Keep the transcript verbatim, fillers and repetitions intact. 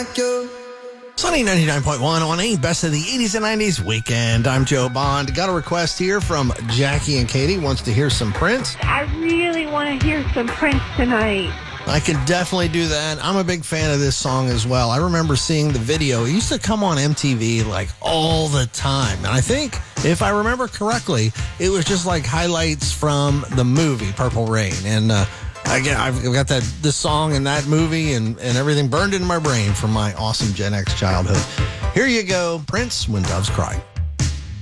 like you. Sunny ninety-nine point one on a Best of the eighties and nineties weekend. I'm Joe Bond. Got a request here from Jackie and Katie. Wants to hear some Prince. I really want to hear some Prince tonight. I can definitely do that. I'm a big fan of this song as well. I remember seeing the video. It used to come on M T V like all the time. And I think, if I remember correctly, it was just like highlights from the movie Purple Rain. And uh, I get, I've got that this song and that movie and, and everything burned into my brain from my awesome Gen X childhood. Here you go, Prince, When Doves Cry.